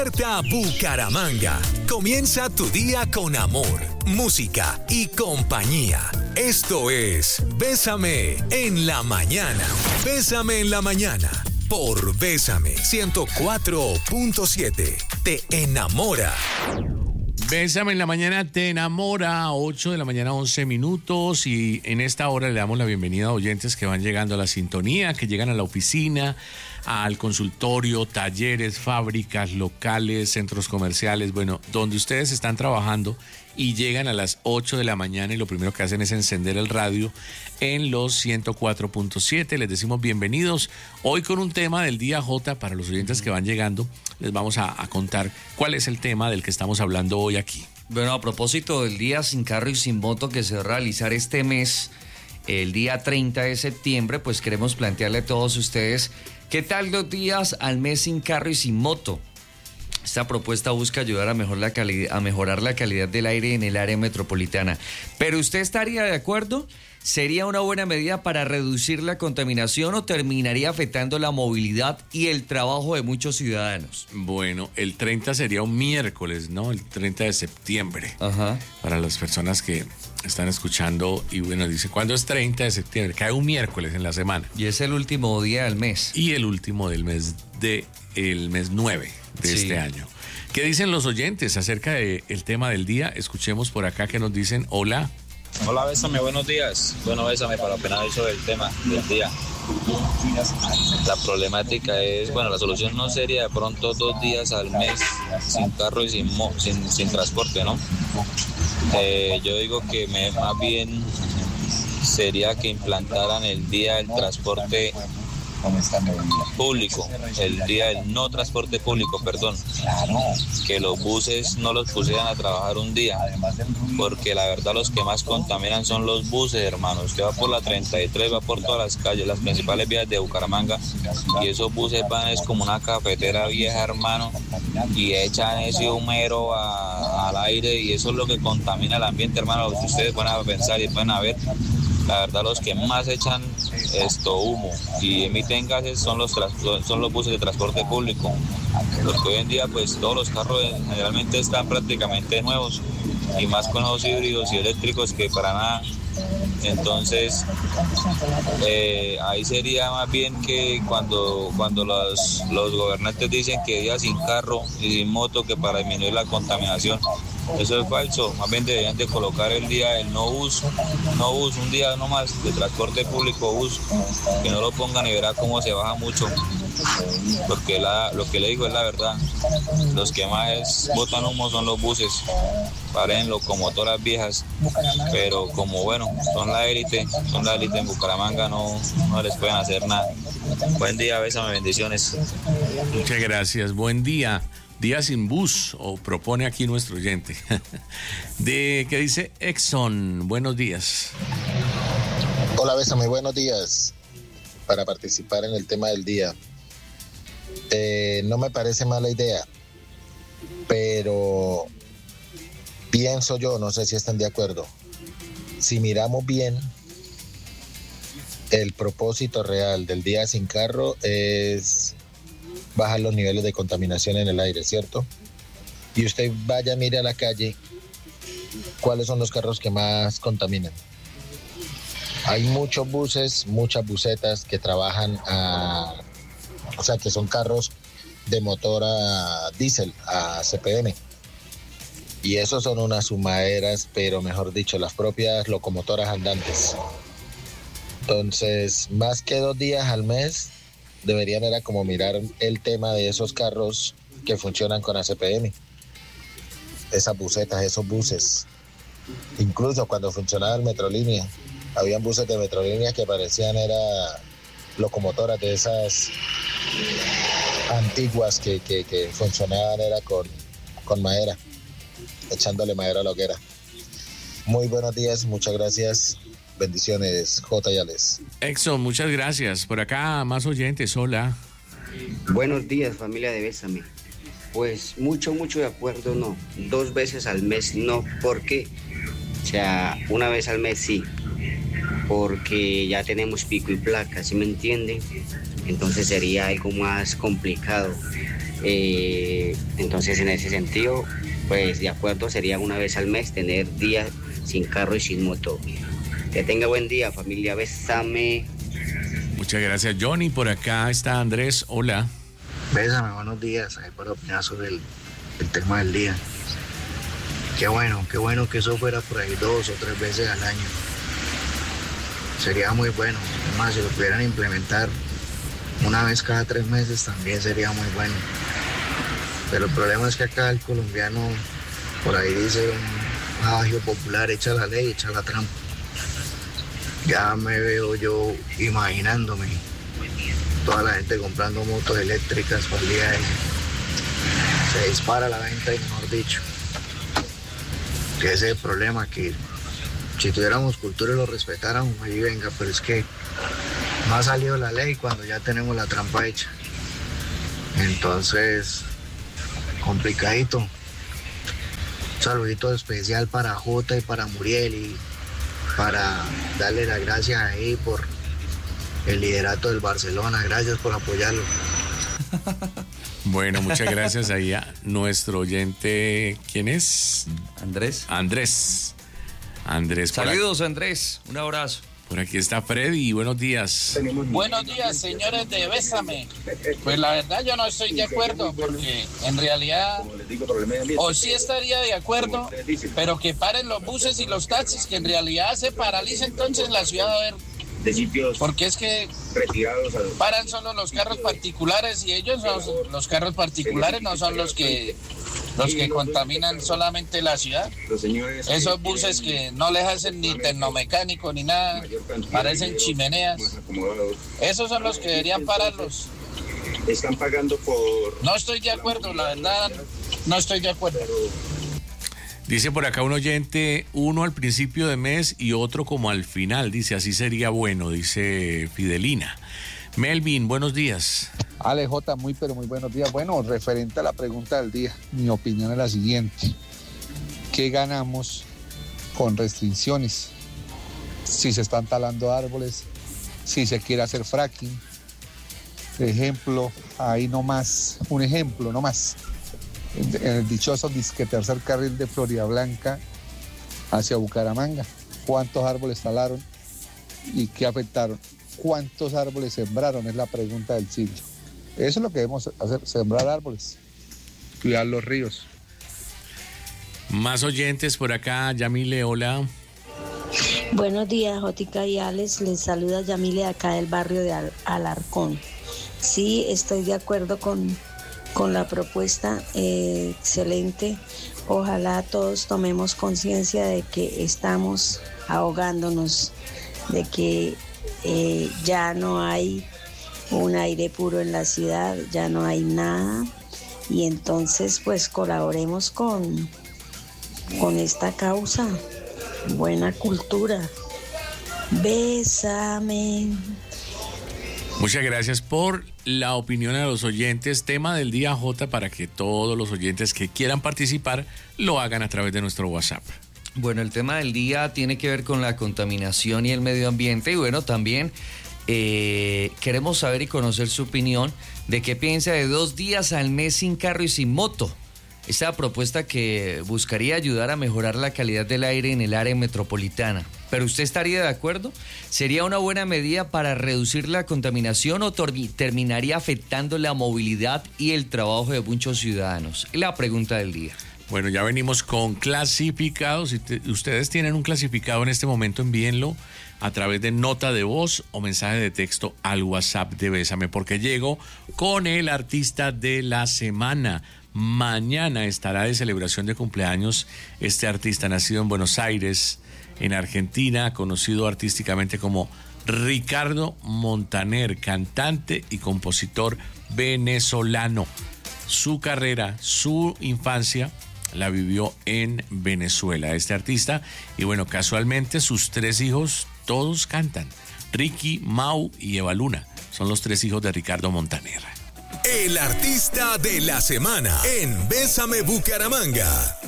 Despierta Bucaramanga. Comienza tu día con amor, música y compañía. Esto es Bésame en la mañana. Bésame en la mañana por Bésame 104.7. Te enamora. Bésame en la mañana te enamora, 8 de la mañana, 11 minutos, y en esta hora le damos la bienvenida a oyentes que van llegando a la sintonía, que llegan a la oficina, al consultorio, talleres, fábricas, locales, centros comerciales, bueno, donde ustedes están trabajando y llegan a las 8 de la mañana y lo primero que hacen es encender el radio en los 104.7. Les decimos bienvenidos. Hoy con un tema del día, J, para los oyentes que van llegando, les vamos a contar cuál es el tema del que estamos hablando hoy aquí. Bueno, a propósito del Día Sin Carro y Sin Moto que se va a realizar este mes, el día 30 de septiembre, pues queremos plantearle a todos ustedes qué tal 2 días al mes sin carro y sin moto. Esta propuesta busca ayudar a mejorar la calidad del aire en el área metropolitana. ¿Pero usted estaría de acuerdo? ¿Sería una buena medida para reducir la contaminación o terminaría afectando la movilidad y el trabajo de muchos ciudadanos? Bueno, el 30 sería un miércoles, ¿no? El 30 de septiembre. Ajá. Para las personas que están escuchando y bueno, dice, ¿cuándo es 30 de septiembre? Cae un miércoles en la semana. Y es el último día del mes. Y el último del mes el mes 9 de este año. ¿Qué dicen los oyentes acerca del tema del día? Escuchemos por acá que nos dicen, hola. Hola, Bésame, buenos días. Bueno, Bésame, para opinar sobre el tema del día. La problemática es, bueno, la solución no sería de pronto 2 días al mes sin carro y sin transporte, ¿no? Yo digo que más bien sería que implantaran el día del transporte público, el día del no transporte público, perdón, que los buses no los pusieran a trabajar un día, porque la verdad los que más contaminan son los buses, hermano. Usted va por la 33, va por todas las calles, las principales vías de Bucaramanga, y esos buses van, es como una cafetera vieja, hermano, y echan ese humero al aire, y eso es lo que contamina el ambiente, hermano. Si ustedes van a pensar y van a ver, la verdad los que más echan humo y emiten gases son los buses de transporte público, porque hoy en día pues todos los carros generalmente están prácticamente nuevos, y más con los híbridos y eléctricos que para nada. Entonces ahí sería más bien que cuando los gobernantes dicen que día sin carro y sin moto, que para disminuir la contaminación, eso es falso. Más bien deberían de colocar el día del no bus, un día nomás de transporte público, bus, que no lo pongan y verá cómo se baja mucho, porque lo que le digo es la verdad. Los que más botan humo son los buses, parecen locomotoras viejas, pero como bueno, son la élite en Bucaramanga, no les pueden hacer nada. Buen día, Bésame, bendiciones. Muchas gracias, buen día. Día sin bus, o propone aquí nuestro oyente. ¿Qué dice Exxon? Buenos días. Hola, Bésame, buenos días. Para participar en el tema del día. No me parece mala idea, pero pienso yo, no sé si están de acuerdo, si miramos bien, el propósito real del día sin carro es bajar los niveles de contaminación en el aire, ¿cierto? Y usted vaya, mire a la calle, ¿cuáles son los carros que más contaminan? Hay muchos buses, muchas busetas que trabajan que son carros de motor a diésel, a CPM. Y esos son unas humaderas, pero mejor dicho, las propias locomotoras andantes. Entonces, más que 2 días al mes, deberían era como mirar el tema de esos carros que funcionan con ACPM. Esas busetas, esos buses. Incluso cuando funcionaba el Metrolínea, habían buses de Metrolínea que parecían era locomotoras de esas antiguas que funcionaban era con madera, echándole madera a la hoguera. Muy buenos días, muchas gracias. Bendiciones, J. Yales. Exxon, muchas gracias. Por acá, más oyentes, hola. Buenos días, familia de Bésame. Pues mucho de acuerdo no. 2 veces al mes no, porque, una vez al mes sí, porque ya tenemos pico y placa, ¿sí me entienden? Entonces sería algo más complicado. Entonces, en ese sentido, pues de acuerdo sería una vez al mes tener días sin carro y sin moto. Que tenga buen día, familia, bésame. Muchas gracias, Johnny. Por acá está Andrés. Hola. Bésame, buenos días. Ahí para opinar sobre el tema del día. Qué bueno que eso fuera por ahí 2 o 3 veces al año. Sería muy bueno. Además, si lo pudieran implementar una vez cada 3 meses también sería muy bueno. Pero el problema es que acá el colombiano, por ahí dice un adagio popular, echa la ley, echa la trampa. Ya me veo yo imaginándome toda la gente comprando motos eléctricas para el día ese. Se dispara la venta y mejor dicho. Que ese es el problema, que si tuviéramos cultura y lo respetáramos, ahí venga, pero es que no ha salido la ley cuando ya tenemos la trampa hecha. Entonces, complicadito. Un saludito especial para Jota y para Muriel y para darle las gracias ahí por el liderato del Barcelona. Gracias por apoyarlo. Bueno, muchas gracias ahí a nuestro oyente. ¿Quién es? Andrés. Saludos, Andrés. Un abrazo. Por aquí está Freddy. Buenos días. Buenos días, señores de Bésame. Pues la verdad yo no estoy de acuerdo, porque en realidad o sí estaría de acuerdo, pero que paren los buses y los taxis, que en realidad se paraliza entonces la ciudad, a ver. Porque es que paran solo los carros particulares y los carros particulares no son los que contaminan solamente la ciudad. Esos buses que no les hacen ni tecnomecánico ni nada, parecen chimeneas. Esos son los que deberían pararlos. Están pagando por... No estoy de acuerdo, la verdad, no estoy de acuerdo. Dice por acá un oyente, uno al principio de mes y otro como al final. Dice, así sería bueno, dice Fidelina. Melvin, buenos días. Ale, J, muy buenos días. Bueno, referente a la pregunta del día, mi opinión es la siguiente. ¿Qué ganamos con restricciones? Si se están talando árboles, si se quiere hacer fracking. Ejemplo, ahí nomás, un ejemplo nomás. En el dichoso disque tercer carril de Florida Blanca hacia Bucaramanga. ¿Cuántos árboles talaron y qué afectaron? ¿Cuántos árboles sembraron? Es la pregunta del siglo. Eso es lo que debemos hacer, sembrar árboles, cuidar los ríos. Más oyentes por acá. Yamile, hola. Buenos días, Jotica y Alex. Les saluda Yamile acá del barrio de Alarcón. Sí, estoy de acuerdo con la propuesta, excelente. Ojalá todos tomemos conciencia de que estamos ahogándonos, de que ya no hay un aire puro en la ciudad, ya no hay nada, y entonces pues colaboremos con esta causa. Buena cultura. Bésame. Muchas gracias por la opinión a los oyentes. Tema del día, J, para que todos los oyentes que quieran participar lo hagan a través de nuestro WhatsApp. Bueno, el tema del día tiene que ver con la contaminación y el medio ambiente. Y bueno, también queremos saber y conocer su opinión de qué piensa de 2 días al mes sin carro y sin moto. Esta propuesta que buscaría ayudar a mejorar la calidad del aire en el área metropolitana. ¿Pero usted estaría de acuerdo? ¿Sería una buena medida para reducir la contaminación o terminaría afectando la movilidad y el trabajo de muchos ciudadanos? La pregunta del día. Bueno, ya venimos con clasificados. Si ustedes tienen un clasificado en este momento, envíenlo a través de nota de voz o mensaje de texto al WhatsApp de Bésame, porque llego con el artista de la semana. Mañana estará de celebración de cumpleaños este artista nacido en Buenos Aires, en Argentina, conocido artísticamente como Ricardo Montaner, cantante y compositor venezolano. Su carrera, su infancia la vivió en Venezuela, este artista, y bueno, casualmente sus 3 hijos todos cantan. Ricky, Mau y Eva Luna son los 3 hijos de Ricardo Montaner. El artista de la semana en Bésame Bucaramanga.